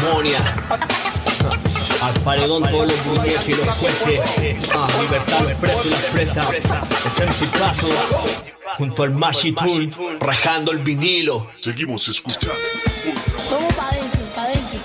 ceremonia. Al paredón todos los burgueses y los jueces. Libertad los presos y las presas. Es MC Paso junto al Machitoon rajando el vinilo. Seguimos escuchando. Vamos para adentro, para adentro.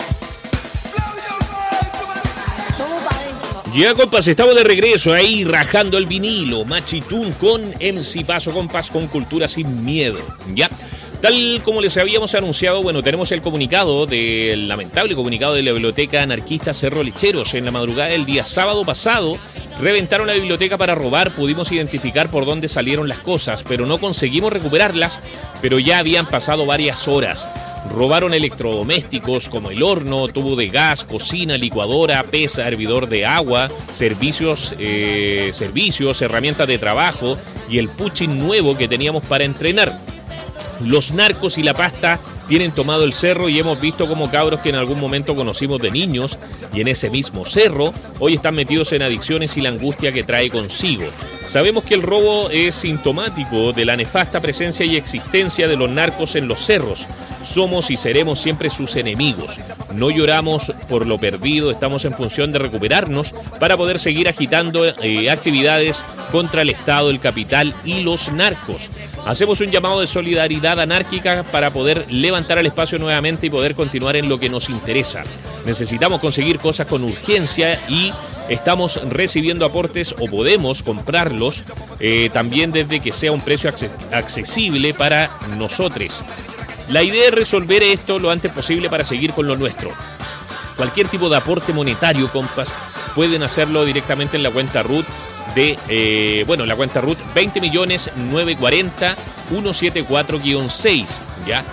Vamos para adentro. Ya, compas, estamos de regreso ahí rajando el vinilo. Machitoon con MC Paso, compas, con cultura sin miedo. Ya. Tal como les habíamos anunciado, bueno, tenemos el lamentable comunicado de la Biblioteca Anarquista Cerro Lecheros. En la madrugada del día sábado pasado, reventaron la biblioteca para robar. Pudimos identificar por dónde salieron las cosas, pero no conseguimos recuperarlas, pero ya habían pasado varias horas. Robaron electrodomésticos como el horno, tubo de gas, cocina, licuadora, pesa, hervidor de agua, servicios, herramientas de trabajo y el puchín nuevo que teníamos para entrenar. Los narcos y la pasta tienen tomado el cerro y hemos visto como cabros que en algún momento conocimos de niños y en ese mismo cerro hoy están metidos en adicciones y la angustia que trae consigo. Sabemos que el robo es sintomático de la nefasta presencia y existencia de los narcos en los cerros. Somos y seremos siempre sus enemigos. No lloramos por lo perdido, estamos en función de recuperarnos para poder seguir agitando actividades contra el Estado, el capital y los narcos. Hacemos un llamado de solidaridad anárquica para poder levantar el espacio nuevamente y poder continuar en lo que nos interesa. Necesitamos conseguir cosas con urgencia y estamos recibiendo aportes o podemos comprarlos también desde que sea un precio accesible para nosotros. La idea es resolver esto lo antes posible para seguir con lo nuestro. Cualquier tipo de aporte monetario, compas, pueden hacerlo directamente en la cuenta RUT la cuenta RUT 20.940.174-6, ¿ya?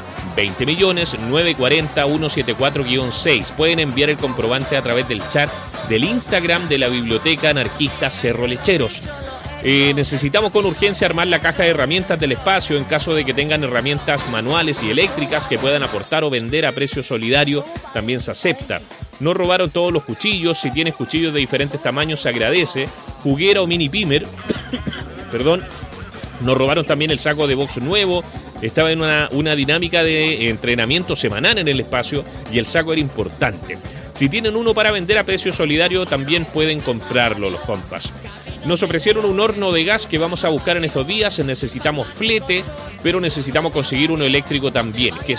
20.940.174-6. Pueden enviar el comprobante a través del chat del Instagram de la Biblioteca Anarquista Cerro Lecheros. Necesitamos con urgencia armar la caja de herramientas del espacio en caso de que tengan herramientas manuales y eléctricas que puedan aportar o vender a precio solidario, también se acepta. No robaron todos los cuchillos, si tienes cuchillos de diferentes tamaños se agradece. Juguera o mini pimer, perdón. Nos robaron también el saco de box nuevo. Estaba en una dinámica de entrenamiento semanal en el espacio y el saco era importante. Si tienen uno para vender a precio solidario también pueden comprarlo los compas. Nos ofrecieron un horno de gas que vamos a buscar en estos días. Necesitamos flete, pero necesitamos conseguir uno eléctrico también, que